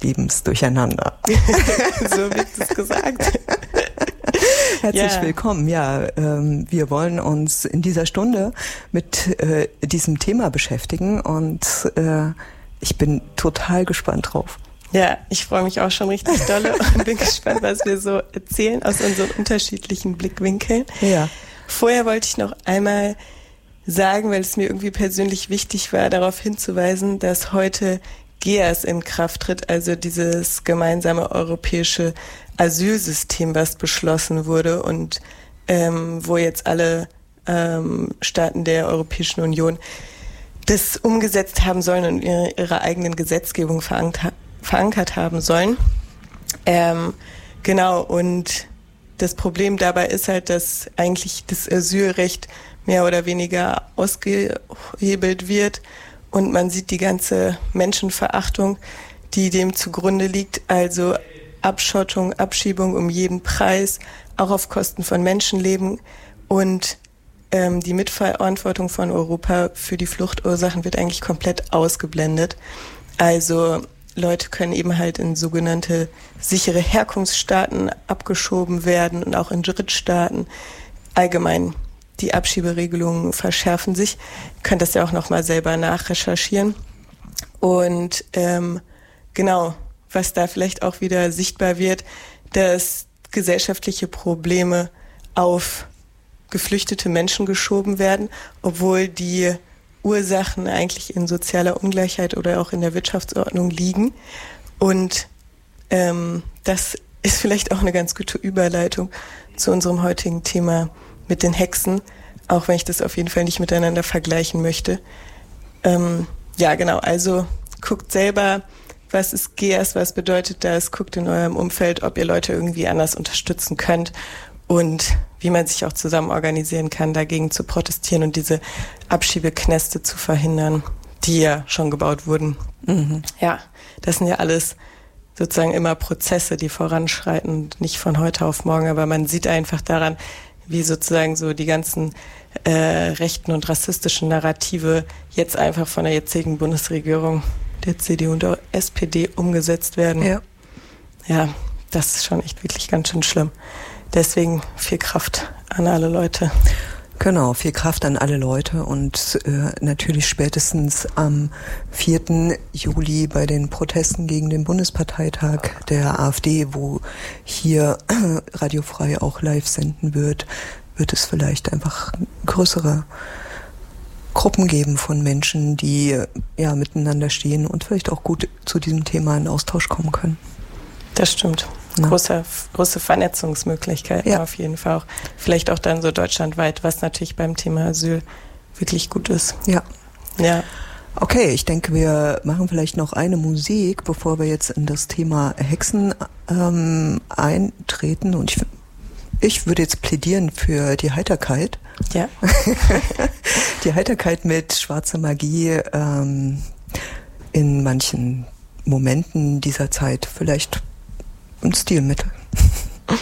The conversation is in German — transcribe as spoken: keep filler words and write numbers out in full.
Lebens durcheinander. So wird es gesagt. Herzlich ja. willkommen. Ja, ähm, wir wollen uns in dieser Stunde mit äh, diesem Thema beschäftigen und äh, ich bin total gespannt drauf. Ja, ich freue mich auch schon richtig dolle und bin gespannt, was wir so erzählen aus unseren unterschiedlichen Blickwinkeln. Ja. Vorher wollte ich noch einmal sagen, weil es mir irgendwie persönlich wichtig war, darauf hinzuweisen, dass heute G E A S in Kraft tritt, also dieses gemeinsame europäische Asylsystem, was beschlossen wurde und ähm, wo jetzt alle ähm, Staaten der Europäischen Union das umgesetzt haben sollen und ihre, ihre eigenen Gesetzgebung verankert, verankert haben sollen. Ähm, genau, und das Problem dabei ist halt, dass eigentlich das Asylrecht mehr oder weniger ausgehebelt wird und man sieht die ganze Menschenverachtung, die dem zugrunde liegt, also Abschottung, Abschiebung um jeden Preis, auch auf Kosten von Menschenleben und ähm, die Mitverantwortung von Europa für die Fluchtursachen wird eigentlich komplett ausgeblendet. Also Leute können eben halt in sogenannte sichere Herkunftsstaaten abgeschoben werden und auch in Drittstaaten. Allgemein, die Abschieberegelungen verschärfen sich. Ihr könnt das ja auch nochmal selber nachrecherchieren. Und ähm, genau, was da vielleicht auch wieder sichtbar wird, dass gesellschaftliche Probleme auf geflüchtete Menschen geschoben werden, obwohl die Ursachen eigentlich in sozialer Ungleichheit oder auch in der Wirtschaftsordnung liegen. Und ähm, das ist vielleicht auch eine ganz gute Überleitung zu unserem heutigen Thema mit den Hexen, auch wenn ich das auf jeden Fall nicht miteinander vergleichen möchte. Ähm, ja, genau, also guckt selber, was ist G E A S, was bedeutet das, guckt in eurem Umfeld, ob ihr Leute irgendwie anders unterstützen könnt und wie man sich auch zusammen organisieren kann, dagegen zu protestieren und diese Abschiebeknäste zu verhindern, die ja schon gebaut wurden. Mhm. Ja, das sind ja alles sozusagen immer Prozesse, die voranschreiten, nicht von heute auf morgen, aber man sieht einfach daran, wie sozusagen so die ganzen äh, rechten und rassistischen Narrative jetzt einfach von der jetzigen Bundesregierung, der C D U und der S P D umgesetzt werden. Ja. Ja, das ist schon echt wirklich ganz schön schlimm. Deswegen viel Kraft an alle Leute. Genau, viel Kraft an alle Leute und äh, natürlich spätestens am vierten Juli bei den Protesten gegen den Bundesparteitag der AfD, wo hier äh, Radiofrei auch live senden wird, wird es vielleicht einfach größere Gruppen geben von Menschen, die ja miteinander stehen und vielleicht auch gut zu diesem Thema in Austausch kommen können. Das stimmt. Ja. Große, große Vernetzungsmöglichkeiten ja. Auf jeden Fall auch. Vielleicht auch dann so deutschlandweit, was natürlich beim Thema Asyl wirklich gut ist. Ja. Ja. Okay, ich denke, wir machen vielleicht noch eine Musik, bevor wir jetzt in das Thema Hexen ähm, eintreten. Und ich, ich würde jetzt plädieren für die Heiterkeit. Ja. Die Heiterkeit mit schwarzer Magie ähm, in manchen Momenten dieser Zeit vielleicht ein Stilmittel.